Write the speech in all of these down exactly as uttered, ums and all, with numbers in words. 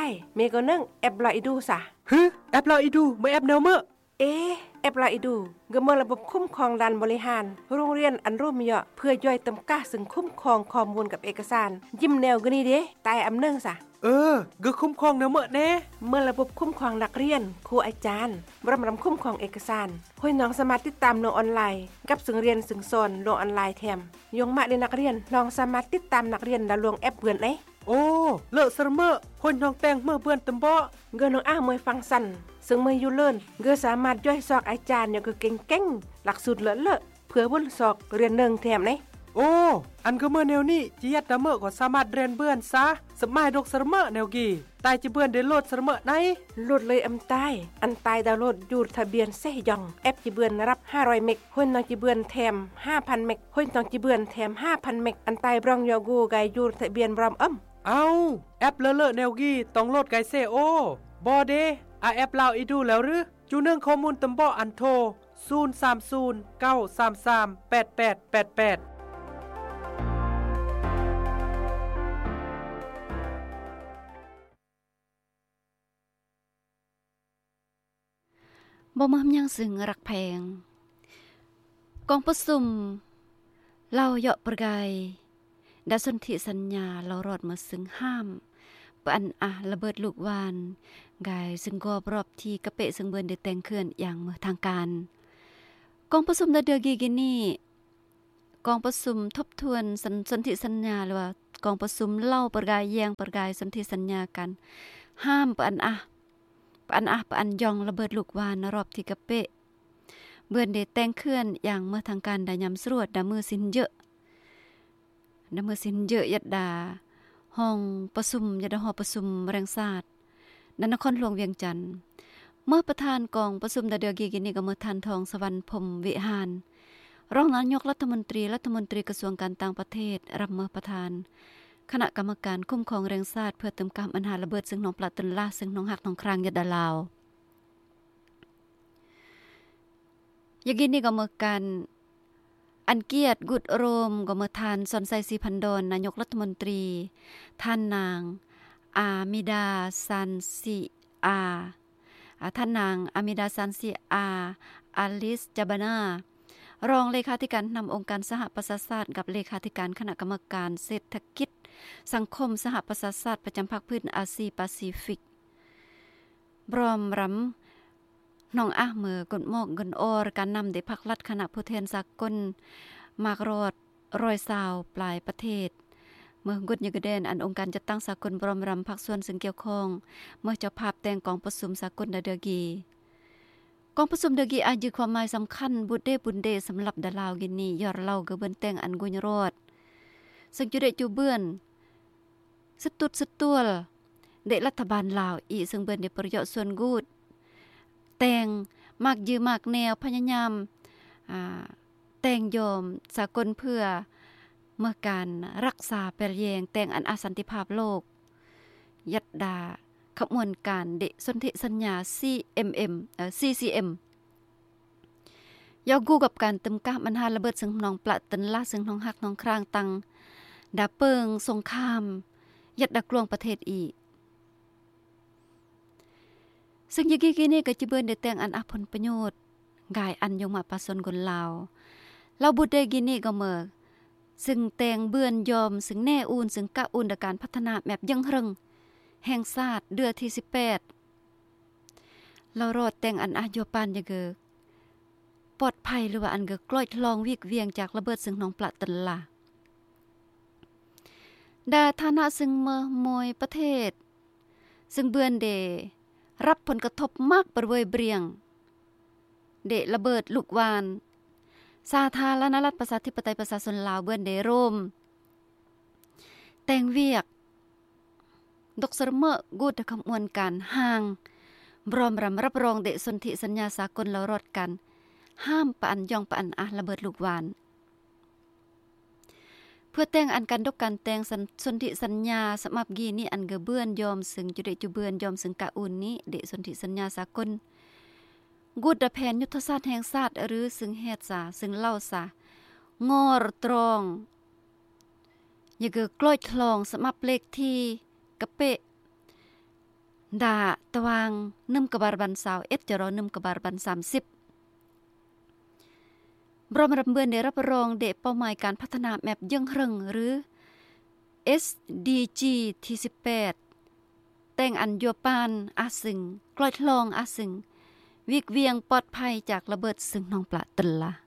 เมก็นึ่งแอปลาอิดูซะฮึแอปลาอิดูไม่แอปแนวเมื่อเอแอปลาอิดูก็เมื่อระบบคุ้มครองด้านบริหารโรงเรียนอันร่วมเหยาะเพื่อย่อยตำกาซึ่งคุ้มครองข้อมูลกับเอกสารยิ้มแนวก็นี่เด้ตายอำเนึงซะเออก็คุ้มครองแนวเมื่อแน่เมื่อระบบคุ้มครองนักเรียนครูอาจารย์บรำรำคุ้มครองเอกสารห้วยน้องสามารถติดตามลงออนไลน์กับซึ่งเรียนซึ่งสอนลงออนไลน์แถมยงมาเรียนนักเรียนน้องสามารถติดตามนักเรียนดาวลวงแอปเบือนได้โอ้เลิศเสมอคนน้องแต่งเมื่อเบือนตำบ่เงินน้องอ้ามวยฟังสั่นซึ่งเมื่ออยู่เลินเงือสามารถย่อยซอกอาจารย์เนี่ยก็เก่งๆหลักสูตรเลอะเลอะเพื่อวุ่นซอกเรียนหนึ่งแถมไหนโอ้อันก็เมื่อแนวนี้จิยัดดาเมื่อก็สามารถเรียนเบือนซะสมัยดกเสมอแนวกี่ตายจะเบือนได้โหลดเสมอไหนโหลดเลยอำตายอันตายดาวน์โหลดอยู่ทะเบียนเซยองแอปจิเบือนรับห้าร้อยเมกห้นน้องจิเบือนแถม ห้าพัน เมกห้นน้องจิเบือนแถม ห้าพัน เมกอันตายบรองยอกูไกอยู่ทะเบียนบรอมอ้ำเอาแอปเลอะเลอะแนวกี่ต้องโหลดไกเซโอบ่เด้อาแอปลาวอีดูแล้วหรือจูเนื่องข้อมูลตำบ่อันโทรศูนย์ สาม ศูนย์ เก้า สาม สาม แปด แปด แปด แปดบ่มามยังสึงรักแพงกองประสุมเล่าเหยาะประกายดาสนธิสัญญาเรารอดมาสึงห้ามปอันอะระเบิดลูกวานกายซึ่งก็รอบที่กระเปะซึ่งเบิ่นได้แต่งเคลื่อนอย่างเมื่อทางการกองประสุมดาเดือกีกินี่กองประสุมทบทวนสนธิสัญญาหรือว่ากองประสุมเล่าประกายแยงประกายสนธิสัญญากันห้ามปอันอะปอันอะปอันยองระเบิดลูกวานรอบที่กระเปะเบิ่นได้แต่งเคลื่อนอย่างเมื่อทางการได้ยำสรวดดามือสินเยอะดามือสินเยอะยัดดาห้องประชุมยัดหอประชุมแรงศาสตร์นครหลวงเวียงจันทน์เมื่อประธานกองประชุมดาเดือกีกินี่ก็เมื่อทานทองสวรรค์พรหมวิหารรองนายกรัฐมนตรีรัฐมนตรีกระทรวงการต่างประเทศรับเมื่อประธานคณะกรรมการคุ้มครองแรงศาสตร์เพื่อเติมกามอันหาระเบิดซึ่งน้องปลาตนล่าซึ่งน้องหักน้องครางยัดดาลาวยากินี่ก็เมื่อกันอันเกียรติกุดโรมก็เมื่อทานสอนไซสีพันดอนนายกรัฐมนตรีท่านนางอามิดาซันซิอาท่านนางอามิดาซันซิอาอาลิสจาบานารองเลขาธิการนำองค์การสหประชาชาติกับเลขาธิการคณะกรรมการเศรษฐกิจสังคมสหประชาชาติประจำภาคพื้นอาซีแปซิฟิกบรอมรำน้องอะเมือกดมอกเงินออรการนำเด็กภาครัฐคณะผู้แทนสากลมากรอดรอยซาวปลายประเทศเมื่อกุดยกเดนอันองค์การจัดตั้งสากลบรมรำภาคส่วนซึ่งเกี่ยวข้องเมื่อเจ้าภาพแต่งกองประชุมสากลดาเดกีกองประชุมเดกีอายุความหมายสำคัญบุดเดบุญเดสำหรับดาลาวกินนี่ยอดเล่าเกเบิ้นแต่งอันกุญรอดซึ่งจุเดจูเบื้อนสตุดสตัวเดรัฐบาลลาวอีซึ่งเบิ้นได้ประโยชน์ส่วนกูดแต่งมากยือมากแนวพยายามอ่าแต่งยอมสากลเพื่อเมื่อการรักษาแปรแยงแต่งอันอาสันติภาพโลกยัดดาขบวนการเดสนธิสัญญา ซี เอ็ม เอ็ม เอ่อ ซี ซี เอ็ม ยอกู้กับการตึมกะมันหาระเบิดซึ่งน้องปละตันล่าซึ่งน้องหักน้องครางตังดาเปิงสงครามยัดดากลวงประเทศอีกซึ่งยกิกินี่ก็จิเบิ้นได้แต่งอันอผลประโยชน์กายอันยงมาปะสนคนลาวลาวบุตรได้กินี่ก็เมื่อซึ่งแต่งเบื้อนยอมซึ่งแน่อูนซึ่งกะอูนดการพัฒนาแบบยังเริงแห่งชาติเดือนที่สิบแปดเรารอดแต่งอันอาโยปานยะเกอปลอดภัยหรือว่าอันเกอกล้อยทลองวิกเวียงจากระเบิดซึ่งน้องปละตันล่ะดาฐานะซึ่งเมื่อมวยประเทศซึ่งเบื้อนเดรับผลกระทบมากบริเวณเบรียงเดะระเบิดลูกวานสาธารณรัฐประชาธิปไตยประชาชนลาวเบื้อนเดโรมแต่งเวียกดกสรเมอกูดขมวนการห่างบรอมรำรับรองเดะสนธิสัญญาสากลเรารอดกันห้ามปะอันยองปะอันอะระเบิดลูกวานเพื่อแต่งอันกันดกการแต่งสนธิสัญญาสมับกีนี่อันเกเบื้อนยอมซึ่งจุเดจุเบื้อนยอมซึ่งกะอุ่นนี้เดสนธิสัญญาสากลกูดแผนยุทธศาสตร์แห่งชาติหรือซึ่งเฮ็ดซะซึ่งเล่าซะงอรตรองอย่าเกกล้อยคลองสมับเลขที่กะเปะดาตะวางนึ่มกบาลบันยี่สิบเอ็ดจรอนึ่มกบาลบันสามสิบบรมรำเบือนได้รับรองเดเป้าหมายการพัฒนาแมปยังหรึงหรือ เอส ดี จี ที่สิบแปดแต่งอันโยปานอาสึงกลอยทลองอาสึงวิกเวียงปลอดภัยจากระเบิดซึ่งน้องปลาตลา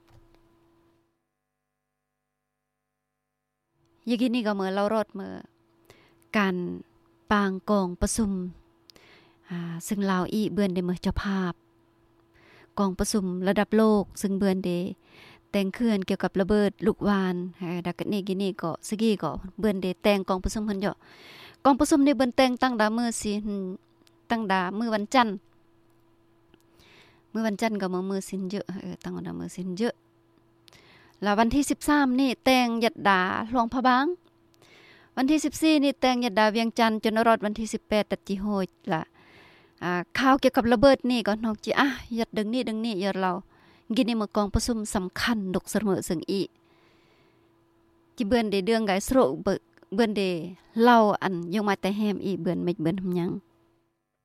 อย่างนี้ก็เมื่อเรารอดเมื่อการปางกองประชุมอ่าซึ่งลาวอีเบือนได้เมื่อเจ้าภาพกองประชุมระดับโลกซึ่งเบือนได้แต่งเคลื่อนเกี่ยวกับระเบิดลูกวานดักนี้กินี่ก็สกี้ก็เบือนได้แต่งกองประชุมเพิ่นเยาะกองประชุมนี่เบือนแต่งตั้งดามื้อสิตั้งดามื้อวันจันทร์มื้อวันจันทร์ก็มื้อมื้อสินเยอะเออตั้งดามื้อสินเยอะแล้ววันที่สิบสามนี่แต่งยัดดาหลวงพระบางวันที่สิบสี่นี่แต่งยัดดาเวียงจันทร์จนรอดวันที่สิบแปดตัดจิโหยล่ะอ่าข่าวเกี่ยวกับระเบิดนี่ก็นอกจิอ่ะยัดดึงนี่ดึงนี่ยัดเรากินนี่มากองประชุมสำคัญดกเสมอซึ่งอีจิเบือนได้เดืองไกสโรเบิกเบือนได้เล่าอันยงมาแต่แฮมอีเบือนไม่เบือนทำยัง